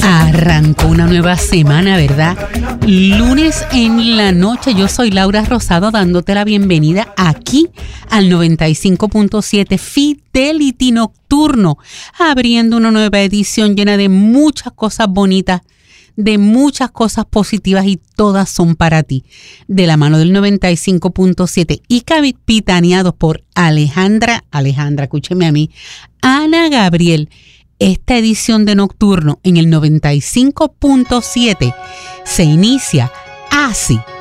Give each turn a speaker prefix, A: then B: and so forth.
A: Arrancó una nueva semana, ¿verdad? Lunes en la noche. Yo soy Laura Rosado dándote la bienvenida aquí al 95.7 Fidelity Nocturno, abriendo una nueva edición llena de muchas cosas bonitas, de muchas cosas positivas y todas son para ti. De la mano del 95.7 y capitaneados por Alejandra, escúcheme a mí, Ana Gabriel. Esta edición de Nocturno en el 95.7 se inicia así.